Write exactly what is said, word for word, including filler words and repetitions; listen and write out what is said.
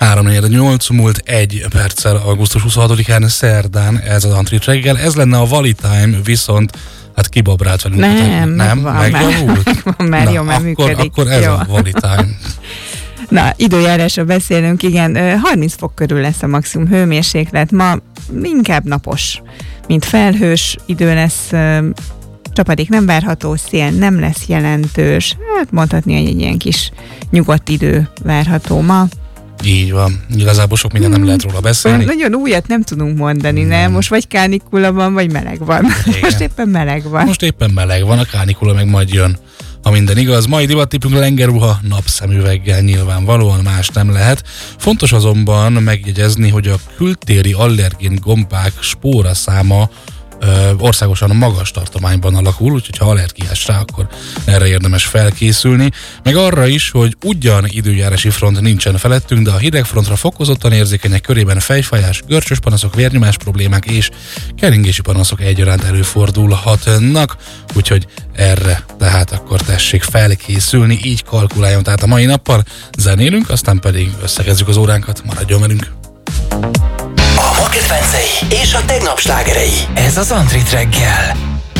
három negyven nyolc múlt egy perccel augusztus huszonhatodikán szerdán ez az Antrit reggel. Ez lenne a Vali Time, viszont hát kibabrált velünk. Nem, nem, megvan, megjavult? Megvan, már jó, már akkor, működik. akkor ez jó. a Vali Time. Na, időjárásra beszélünk, igen, harminc fok körül lesz a maximum hőmérséklet. Ma inkább napos, mint felhős idő lesz, csapadék nem várható, szél nem lesz jelentős, hát mondhatni, hogy egy ilyen kis nyugodt idő várható ma. Így van. Igazából sok minden nem lehet róla beszélni. Nagyon újat nem tudunk mondani, nem? nem? Most vagy kánikula van, vagy meleg van. Igen. Most éppen meleg van. Most éppen meleg van, a kánikula meg majd jön, ha minden igaz. Mai divattippünk lengerruha napszemüveggel, nyilvánvalóan más nem lehet. Fontos azonban megjegyezni, hogy a kültéri allergén gombák spóra száma Ö, országosan magas tartományban alakul, úgyhogy ha allergiás rá, akkor erre érdemes felkészülni. Meg arra is, hogy ugyan időjárási front nincsen felettünk, de a hidegfrontra fokozottan érzékenyek körében fejfájás, görcsös panaszok, vérnyomás problémák és keringési panaszok egyaránt előfordulhatnak, úgyhogy erre tehát akkor tessék felkészülni, így kalkuláljon tehát a mai nappal. Zenélünk, aztán pedig összekezdjük az óránkat, maradjon velünk! A ma kedvencei és a tegnap slágerei. Ez az Antrit reggel.